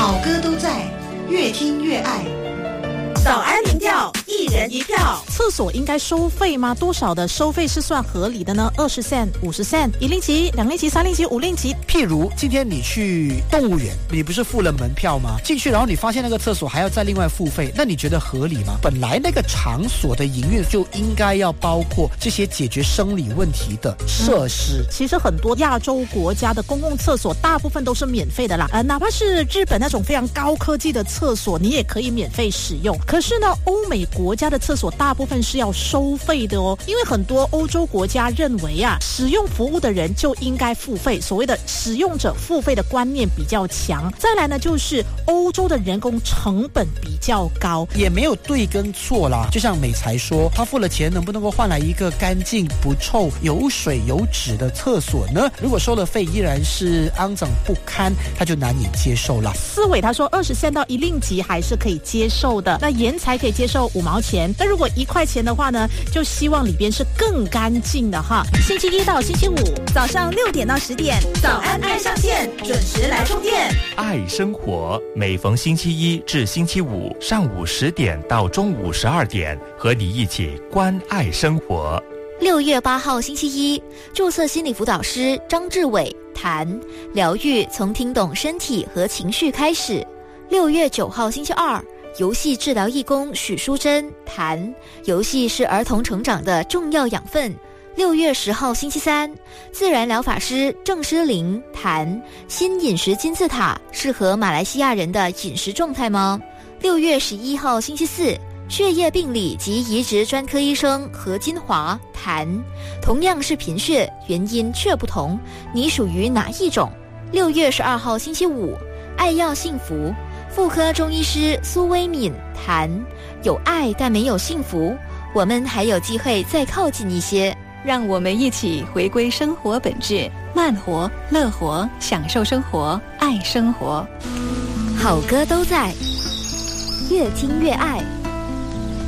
好歌都在，越听越爱。 早安民调，一人一票。 厕所应该收费吗？多少的收费是算合理的呢？20 cent、50 cent、1令吉、2令吉、3令吉、5令吉。 譬如今天你去动物园，你不是付了门票吗？进去然后你发现那个厕所还要再另外付费，那你觉得合理吗？本来那个场所的营运就应该要包括这些解决生理问题的设施。 其实很多亚洲国家的公共厕所大部分都是免费的啦，哪怕是日本那种非常高科技的厕所，你也可以免费使用。可是呢，欧美国家的厕所大部分是要收费的哦，因为很多欧洲国家认为啊，使用服务的人就应该付费，所谓的使用者付费的观念比较强。再来呢，就是欧洲的人工成本比较高， 也没有对跟错啦。就像美才说，他付了钱，能不能够换来一个干净不臭、有水有纸的厕所呢？如果收了费依然是肮脏不堪，他就难以接受了。 思伟他说20 cent 到1令吉还是可以接受的，那盐才可以接受5毛钱，但如果1块钱的话呢，就希望里边是更干净的哈。星期一到星期五早上6点到10点，早安爱上线，准时来充电。 爱生活，每逢星期一至星期五上午10点到中午12点，和你一起关爱生活。 6月8号星期一，注册心理辅导师张志伟谈疗愈从听懂身体和情绪开始。6月9号星期二，游戏治疗义工许淑珍谈游戏是儿童成长的重要养分。6月10号星期三，自然疗法师郑诗玲谈新饮食金字塔适合马来西亚人的饮食状态吗？6月11号星期四，血液病理及移植专科医生何金华谈同样是贫血，原因却不同，你属于哪一种？6月12号星期五，爱要幸福，妇科中医师苏威敏谈有爱但没有幸福，我们还有机会再靠近一些。 让我们一起回归生活本质，慢活、乐活，享受生活，爱生活。 好歌都在，越听越爱。